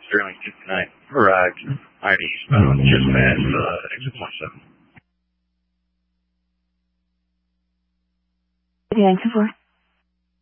Sterling 59. Arrived. Iron eastbound, just past exit 17. Vancouver.